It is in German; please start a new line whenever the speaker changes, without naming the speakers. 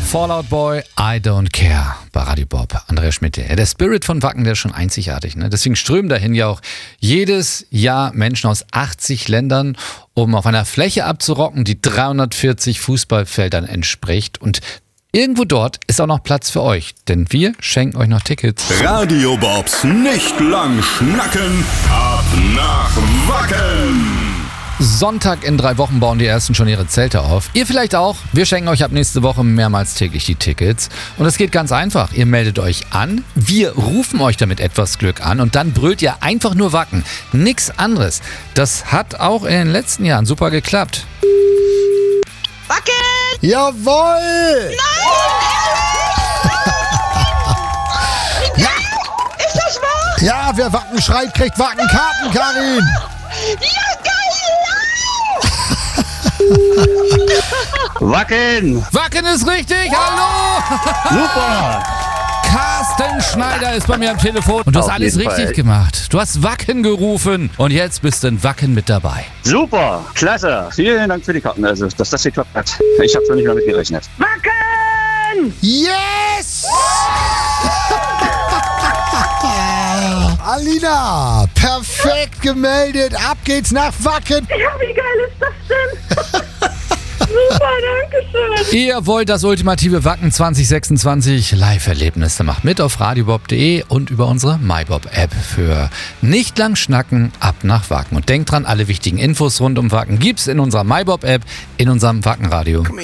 Fallout Boy, I Don't Care bei Radio Bob. Andrea Schmidt. Der Spirit von Wacken, der ist schon einzigartig. Ne? Deswegen strömen dahin ja auch jedes Jahr Menschen aus 80 Ländern, um auf einer Fläche abzurocken, die 340 Fußballfeldern entspricht. Und irgendwo dort ist auch noch Platz für euch, denn wir schenken euch noch Tickets.
Radio Bobs nicht lang schnacken, ab nach Wacken.
Sonntag in 3 Wochen bauen die Ersten schon ihre Zelte auf. Ihr vielleicht auch. Wir schenken euch ab nächste Woche mehrmals täglich die Tickets. Und es geht ganz einfach. Ihr meldet euch an, wir rufen euch damit etwas Glück an und dann brüllt ihr einfach nur Wacken. Nix anderes. Das hat auch in den letzten Jahren super geklappt.
Wacken!
Jawohl!
Ja! Ist das wahr?
Ja, wer Wacken schreit, kriegt Wackenkarten, Karin.
Ja, geil!
Wacken!
Wacken ist richtig, hallo!
Super!
Carsten Schneider ist bei mir am Telefon und du hast
Auf
alles
jeden
richtig
Fall.
gemacht. Du hast Wacken gerufen und jetzt bist du in Wacken mit dabei.
Super! Klasse! Vielen Dank für die Karten, also, dass das geklappt hat. Ich habe schon nicht mehr mit gerechnet. Wacken!
Yes! Alina, perfekt gemeldet. Ab geht's nach Wacken.
Ja, wie geil ist das denn? Super, danke schön.
Ihr wollt das ultimative Wacken 2026 Live-Erlebnis, dann macht mit auf radiobob.de und über unsere MyBob-App für nicht lang schnacken, ab nach Wacken. Und denkt dran, alle wichtigen Infos rund um Wacken gibt's in unserer MyBob-App, in unserem Wackenradio.